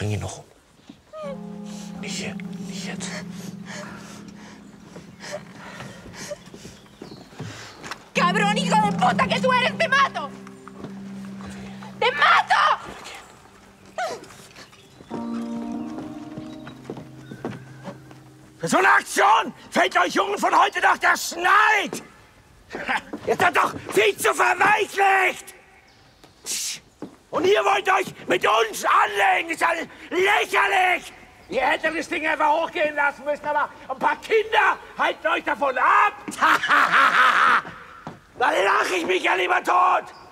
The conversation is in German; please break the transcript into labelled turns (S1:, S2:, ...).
S1: bring ihn noch um. Nicht hier, nicht jetzt.
S2: ¡Cabrón, hijo de puta, que tú eres! ¡Te mato! ¡Te mato!
S3: Für so eine Aktion fällt euch Jungen von heute doch der Schneid! Ihr seid doch viel zu verweichlicht! Und ihr wollt euch mit uns anlegen! Das ist alles lächerlich! Ihr hättet das Ding einfach hochgehen lassen müssen, aber ein paar Kinder halten euch davon ab! Da lache ich mich ja lieber tot!